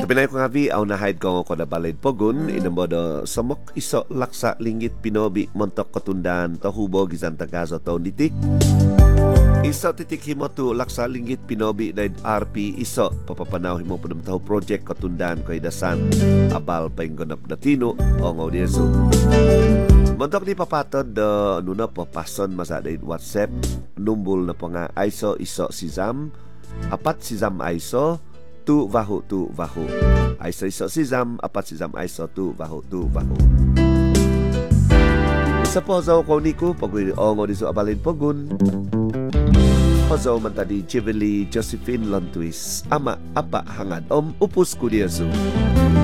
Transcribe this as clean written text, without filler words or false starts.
Pinay ko nga aw nahid ko na balay pogun inamodo samok iso laksa linggit pinobi montok kotundan tahubog izan tagazo taon niti. Iso titik himotu laksa linggit pinobi na RP iso papapanaw himo punam tahu project kotundan ko idasan abal painggonap natino o ngaw diyaso. Montok ni papatod nuna papason masada in WhatsApp numbul na pa nga ISO iso sizam apat sizam ISO tu vahu ISO iso sizam apat sizam ISO tu vahu sa pozaw ko niku pagwili ongo diso abalin pogun pozaw man tadi Chiveli Josephine Lantuis ama apa hangad upus ku diyasu.